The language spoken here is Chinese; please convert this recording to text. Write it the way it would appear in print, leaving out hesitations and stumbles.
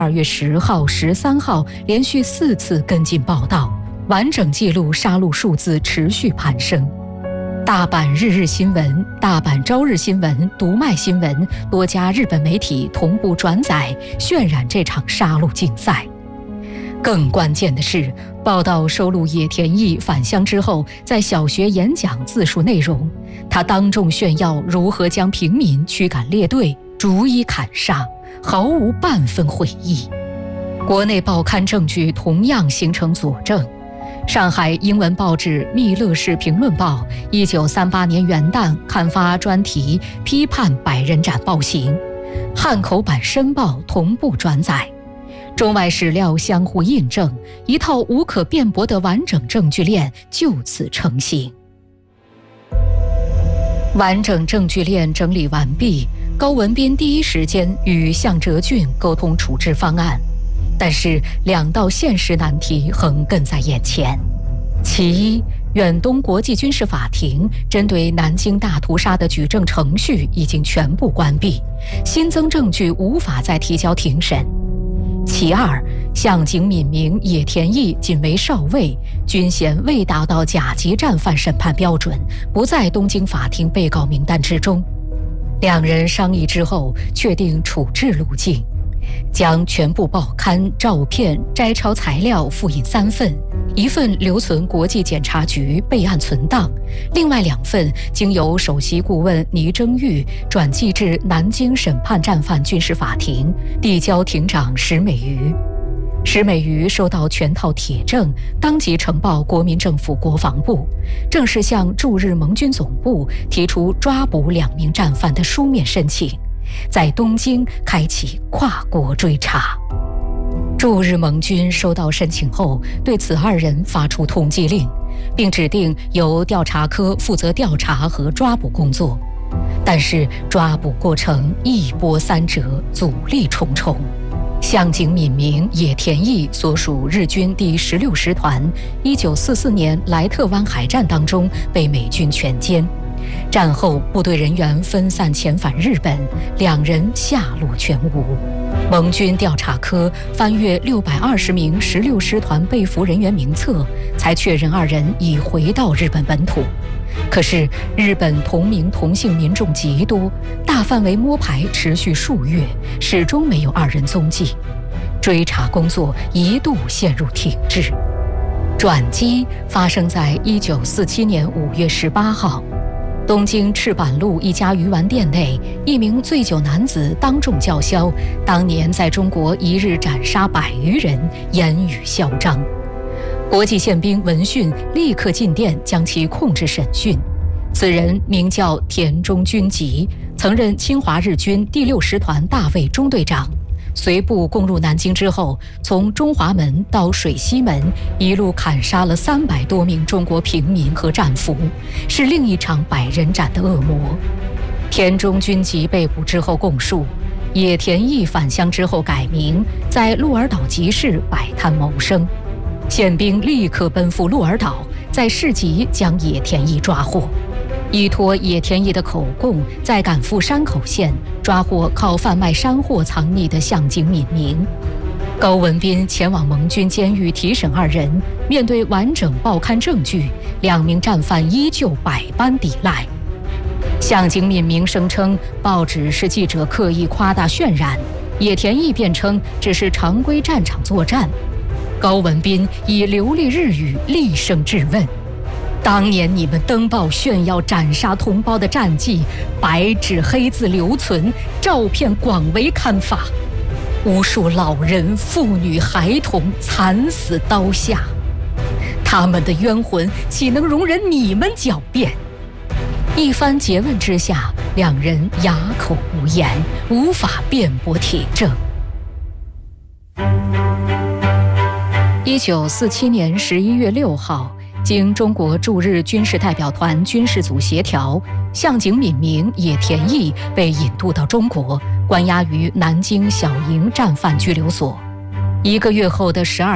2月10号、13号连续4次跟进报道，完整记录杀戮数字持续攀升。大阪日日新闻、大阪朝日新闻、读卖新闻多家日本媒体同步转载，渲染这场杀戮竞赛。更关键的是，报道收录野田毅返乡之后在小学演讲自述内容，他当众炫耀如何将平民驱赶列队，逐一砍杀，毫无半分悔意。国内报刊证据同样形成佐证。上海英文报纸《密勒市评论报》1938年元旦刊发专题批判百人斩暴行，汉口版《申报》同步转载，中外史料相互印证，一套无可辩驳的完整证据链就此成型。完整证据链整理完毕，高文彬第一时间与向哲俊沟通处置方案。但是2道现实难题横亘在眼前。其一，远东国际军事法庭针对南京大屠杀的举证程序已经全部关闭，新增证据无法再提交庭审。其二，向井敏明、野田毅仅为少尉，军衔未达到甲级战犯审判标准，不在东京法庭被告名单之中。2人商议之后，确定处置路径。将全部报刊、照片、摘抄材料复印3份，1份留存国际检察局备案存档，另外2份经由首席顾问倪征玉转寄至南京审判战犯军事法庭，递交庭长石美瑜。石美瑜收到全套铁证，当即呈报国民政府国防部，正式向驻日盟军总部提出抓捕2名战犯的书面申请，在东京开启跨国追查。驻日盟军收到申请后，对此2人发出通缉令，并指定由调查科负责调查和抓捕工作。但是抓捕过程一波三折，阻力重重。向井敏明、野田毅所属日军第16师团1944年莱特湾海战当中被美军全歼，战后部队人员分散遣返日本，2人下落全无。盟军调查科翻阅620名16师团被俘人员名册，才确认2人已回到日本本土。可是日本同名同姓民众极多，大范围摸排持续数月，始终没有2人踪迹，追查工作一度陷入停滞。转机发生在1947年5月18号，东京赤坂路一家鱼丸店内，一名醉酒男子当众叫嚣，当年在中国1日斩杀100余人，言语嚣张。国际宪兵闻讯立刻进店将其控制审讯。此人名叫田中君吉，曾任侵华日军第6师团大尉中队长。随部攻入南京之后，从中华门到水西门，一路砍杀了300多名中国平民和战俘，是另一场100人斩的恶魔。田中君吉被捕之后供述，野田毅返乡之后改名，在鹿儿岛集市摆摊谋生。宪兵立刻奔赴鹿儿岛，在市集将野田毅抓获。依托野田毅的口供，在赶赴山口县抓获靠贩卖山货藏匿的向井敏明。高文彬前往盟军监狱提审2人，面对完整报刊证据，2名战犯依旧百般抵赖。向井敏明声称报纸是记者刻意夸大渲染，野田毅辩称只是常规战场作战。高文彬以流利日语厉声质问：当年你们登报炫耀斩杀同胞的战绩，白纸黑字留存，照片广为刊发，无数老人、妇女、孩童惨死刀下，他们的冤魂岂能容忍你们狡辩？一番诘问之下，2人哑口无言，无法辩驳铁证。1947年11月6号，经中国驻日军事代表团军事组协调，向井敏明、野田毅被引渡到中国，关押于南京小营战犯拘留所。1个月后的12